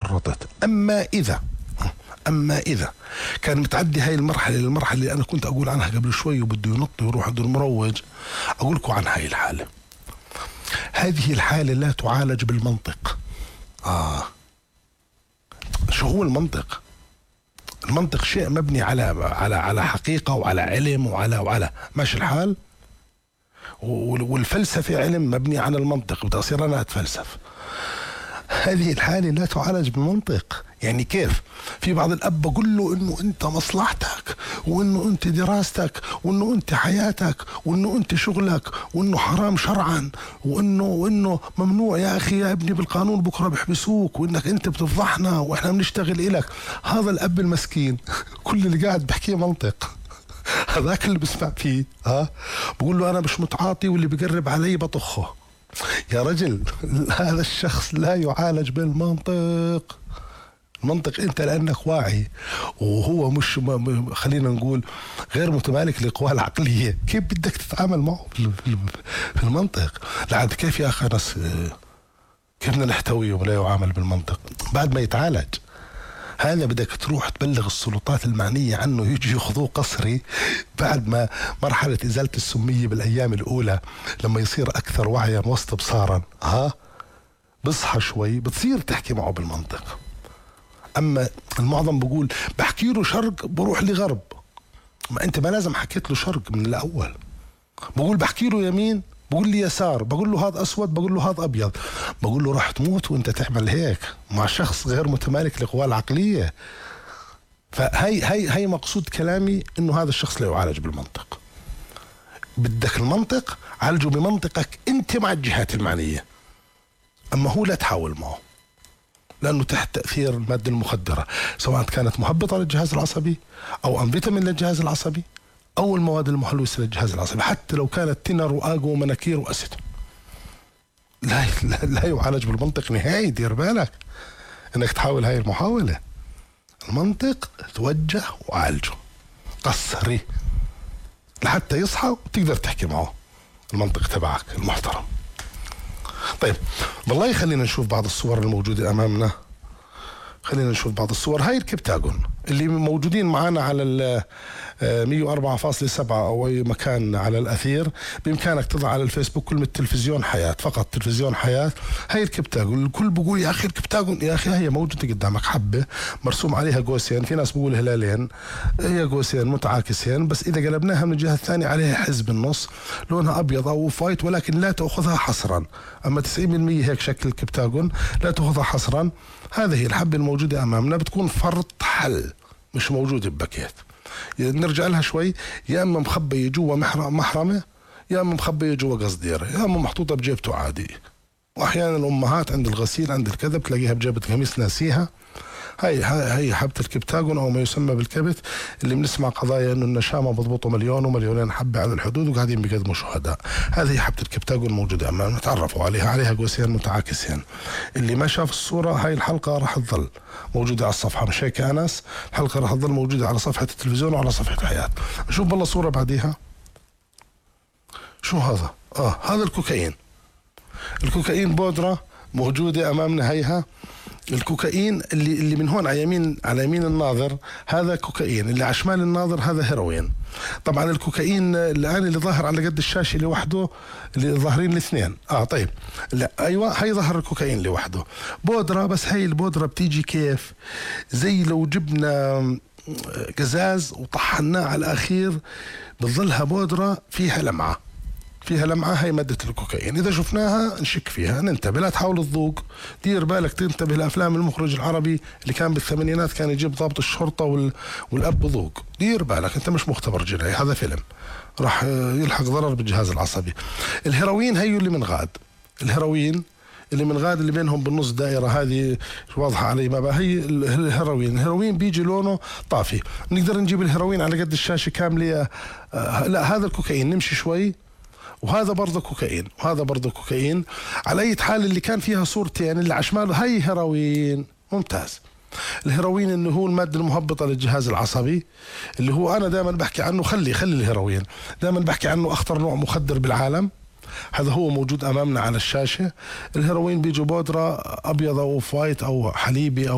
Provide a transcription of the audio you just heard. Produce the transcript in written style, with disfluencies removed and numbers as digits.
تورطت. أما إذا كان متعدي هاي المرحلة اللي أنا كنت أقول عنها قبل شوي وبده ينط ويروح عند المروج، أقول لكم عن هاي الحالة. هذه الحالة لا تعالج بالمنطق. شو هو المنطق؟ المنطق شيء مبني على حقيقة وعلى علم وعلى ماشي الحال. والفلسفة علم مبني على المنطق، بدي أصير أنا أتفلسف. هذه الحالة لا تعالج بالمنطق. يعني كيف؟ في بعض الأب بقول له إنه أنت مصلحتك، وإنه أنت دراستك، وإنه أنت حياتك، وإنه أنت شغلك، وإنه حرام شرعا، وإنه ممنوع يا أخي يا ابني بالقانون بكرة بحبسوك، وإنك أنت بتفضحنا وإحنا بنشتغل إلك. هذا الأب المسكين كل اللي قاعد بحكيه منطق. هذاك اللي بسمع فيه بقول له أنا مش متعاطي واللي بقرب علي بطخه. يا رجل هذا الشخص لا يعالج بالمنطق. المنطق أنت لأنك واعي، وهو مش خلينا نقول غير متمالك للقوى العقلية. كيف بدك تتعامل معه في المنطق؟ لعد كيف يا أخي ناس كيف بدنا نحتويه ولا يعامل بالمنطق بعد ما يتعالج؟ هذا بدك تروح تبلغ السلطات المعنية عنه، يجي ياخذوه قسري بعد ما مرحلة إزالة السمية بالأيام الأولى، لما يصير أكثر وعيا واستبصارا بصحى شوي بتصير تحكي معه بالمنطق. أما المعظم بقول بحكي له شرق بروح لغرب. ما أنت ما لازم حكيت له شرق من الأول. بقول بحكي له يمين بقول لي يسار، بقول له هذا أسود بقول له هذا أبيض، بقول له راح تموت وأنت تعمل هيك مع شخص غير متمالك للقوى العقلية. فهي مقصود كلامي إنه هذا الشخص لا يعالج بالمنطق. بدك المنطق عالجه بمنطقك أنت مع الجهات المعنية، أما هو لا تحاول معه، لأنه تحت تأثير المادة المخدرة، سواء كانت مهبطة للجهاز العصبي أو أنفيتامين للجهاز العصبي أو المواد المحلوسة للجهاز العصبي، حتى لو كانت تنر وآجو ومناكير وأسيد. لا يعالج بالمنطق نهائي. دير بالك إنك تحاول هاي المحاولة. المنطق توجه وعالجه قصري لحتى يصحى وتقدر تحكي معه المنطق تبعك المحترم. طيب والله خلينا نشوف بعض الصور الموجودة أمامنا. خلينا نشوف بعض الصور. هاي الكبتاغون اللي موجودين معنا على 104.7 أو أي مكان على الأثير. بإمكانك تضع على الفيسبوك كلمة تلفزيون حياة، فقط تلفزيون حياة. هاي الكبتاغون الكل بقول يا أخي الكبتاغون، يا أخي هي موجودة قدامك، حبة مرسوم عليها قوسين، في ناس بقول هلالين، هي قوسين متعاكسين، بس إذا قلبناها من الجهة الثانية عليها حزب النص لونها أبيض أو فايت، ولكن لا تأخذها حصرا. أما 90% هيك شكل الكبتاغون، لا تأخذها حصرا. هذه الحبة الموجودة أمامنا بتكون فرط حل، مش موجودة بباكيت. نرجع لها شوي، يا اما مخبيه جوا محرمه، يا اما مخبيه جوا قصديره، يا اما محطوطه بجيبته عادي. واحيانا الامهات عند الغسيل عند الكذا بتلاقيها بجيبه قميص ناسيها. هي حبه الكبتاغون او ما يسمى بالكبت، اللي بنسمع قضايا انه النشامه بضبطوا مليون ومليونين حبه على الحدود وقاعدين بيقدموا شهداء. هذه حبه الكبتاغون موجوده امامنا، تعرفوا عليها قوسين متعاكسين. اللي ما شاف الصوره، هاي الحلقه راح تظل موجوده على الصفحه، مش هيك يا انس؟ الحلقه راح تظل موجوده على صفحه التلفزيون وعلى صفحه حياه. نشوف بالله صوره بعديها. شو هذا؟ هذا الكوكايين بودره موجوده امامنا. هيها الكوكايين اللي من هون على يمين الناظر هذا كوكايين، اللي على شمال الناظر هذا هيروين. طبعا الكوكايين الآن اللي ظاهر على قد الشاشة لوحده، اللي ظاهرين الاثنين طيب لا ايوه، هي ظهر الكوكايين لوحده بودرة. بس هي البودرة بتيجي كيف؟ زي لو جبنا قزاز وطحناه على الأخير، بتظلها بودرة فيها لمعة. هي مادة الكوكايين. إذا شفناها نشك فيها، ننتبه، لا تحاول تذوق. دير بالك تنتبه لأفلام المخرج العربي اللي كان بالثمانينات كان يجيب ضابط الشرطة والأب ذوق. دير بالك أنت مش مختبر جنائي، هذا فيلم راح يلحق ضرر بالجهاز العصبي. الهيروين هي اللي من غاد، اللي بينهم بالنص دائرة هذه واضحة علي ما بقى، هي الهيروين بيجي لونه طافي. نقدر نجيب الهيروين على قد الشاشة كاملة. لا هذا الكوكايين نمشي شوي، وهذا برضه كوكايين وهذا برضه كوكايين. على أي حال اللي كان فيها صورتين اللي على شماله هي هيروين. ممتاز. الهيروين اللي هو المادة المهبطة للجهاز العصبي، اللي هو أنا دائما بحكي عنه، خلي الهيروين دائما بحكي عنه أخطر نوع مخدر بالعالم. هذا هو موجود أمامنا على الشاشة. الهيروين بيجي بودرة أبيض أو فايت أو حليبي أو